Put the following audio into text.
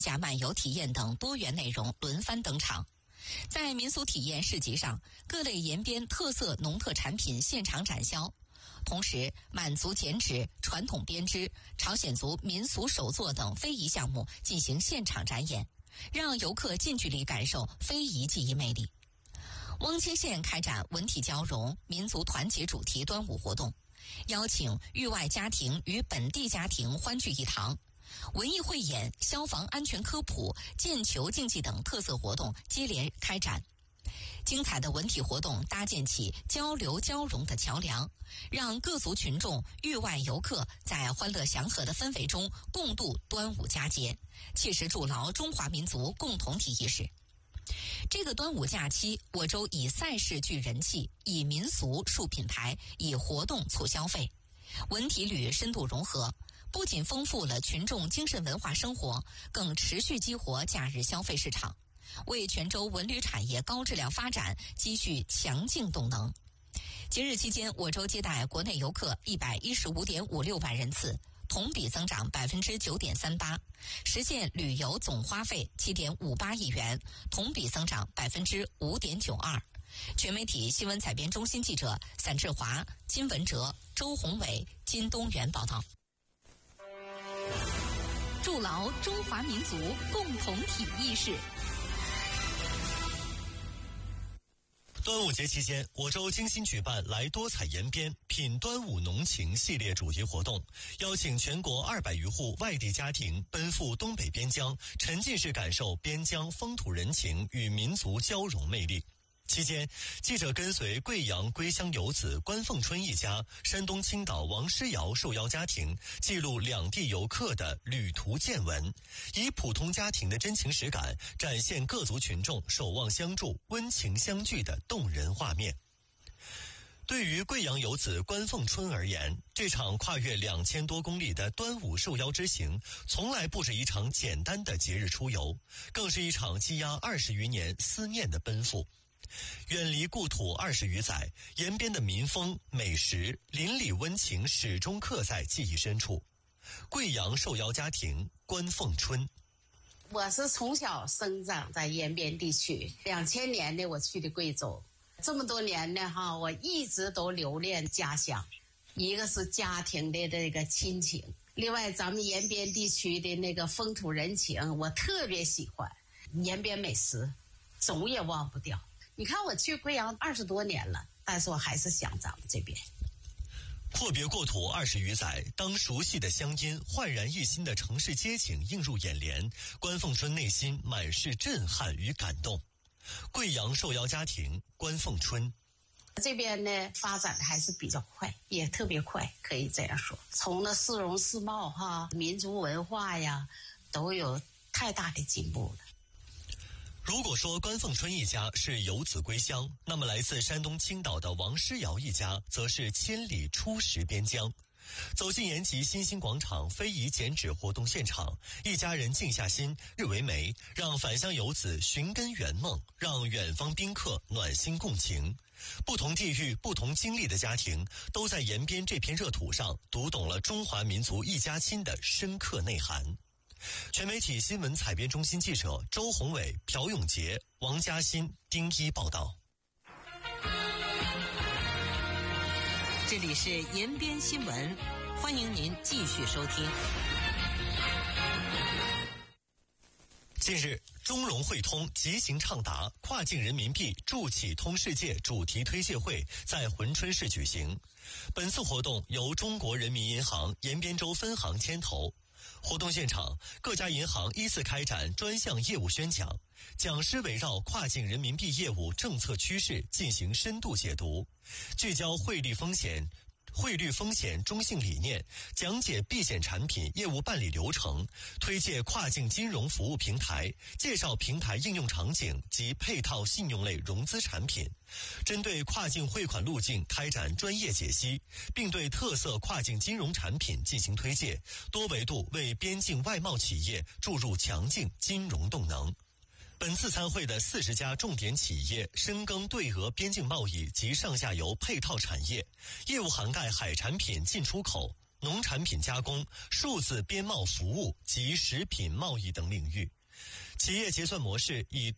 加漫游体验等多元内容轮番登场。在民俗体验市集上，各类延边特色农特产品现场展销，同时满族剪纸、传统编织、朝鲜族民俗手作等非遗项目进行现场展演，让游客近距离感受非遗技艺魅力。汪清县开展文体交融、民族团结主题端午活动，邀请域外家庭与本地家庭欢聚一堂，文艺汇演、消防安全科普、毽球竞技等特色活动接连开展。精彩的文体活动搭建起交流交融的桥梁，让各族群众、域外游客在欢乐祥和的氛围中共度端午佳节，切实筑牢中华民族共同体意识。这个端午假期，我州以赛事聚人气，以民俗树品牌，以活动促消费，文体旅深度融合，不仅丰富了群众精神文化生活，更持续激活假日消费市场，为泉州文旅产业高质量发展积蓄强劲动能。节日期间，我州接待国内游客115.56万人次，同比增长9.38%，实现旅游总花费7.58亿元，同比增长5.92%。全媒体新闻采编中心记者散志华、金文哲、周宏伟、金东元报道。筑牢中华民族共同体意识。 端午节期间，我州精心举办来多采延边品端午浓情系列主题活动，邀请全国200余户外地家庭奔赴东北边疆，沉浸式感受边疆风土人情与民族交融魅力。期间，记者跟随贵阳归乡游子关凤春一家、山东青岛王诗瑶受邀家庭，记录两地游客的旅途见闻，以普通家庭的真情实感，展现各族群众守望相助、温情相聚的动人画面。对于贵阳游子关凤春而言，这场跨越2000多公里的端午受邀之行，从来不是一场简单的节日出游，更是一场积压20余年思念的奔赴。远离故土20余载，延边的民风、美食、邻里温情始终刻在记忆深处。贵阳受邀家庭关凤春， 我是从小生长在延边地区，2000年呢我去的贵州，这么多年呢我一直都留恋家乡，一个是家庭的这个亲情，另外咱们延边地区的那个风土人情我特别喜欢，延边美食总也忘不掉。你看我去贵阳20多年了，但是我还是想咱们这边。 阔别过土20余载，当熟悉的乡音、焕然一新的城市街景映入眼帘，关凤春内心满是震撼与感动。贵阳受邀家庭关凤春， 这边呢发展的还是比较快，也特别快，可以这样说。从那市容市貌民族文化呀，都有太大的进步了。 如果说关凤春一家是游子归乡，那么来自山东青岛的王诗瑶一家则是千里初识边疆。走进延吉新兴广场非遗剪纸活动现场，一家人静下心，日为媒，让返乡游子寻根圆梦，让远方宾客暖心共情。不同地域、不同经历的家庭，都在延边这片热土上读懂了中华民族一家亲的深刻内涵。全媒体新闻采编中心记者周宏伟、朴永杰、王嘉欣、丁一报道。 这里是延边新闻，欢迎您继续收听。 近日，中融汇通急行畅达跨境人民币筑起通世界主题推介会在珲春市举行。本次活动由中国人民银行延边州分行牵头。活动现场，各家银行依次开展专项业务宣讲，讲师围绕跨境人民币业务政策趋势进行深度解读，聚焦汇率风险中性理念，讲解避险产品业务办理流程，推介跨境金融服务平台，介绍平台应用场景及配套信用类融资产品，针对跨境汇款路径开展专业解析，并对特色跨境金融产品进行推介，多维度为边境外贸企业注入强劲金融动能。本次参会的40家重点企业深耕对俄边境贸易及上下游配套产业，业务涵盖海产品进出口、 农产品加工、数字边贸服务及食品贸易等领域。企业结算模式以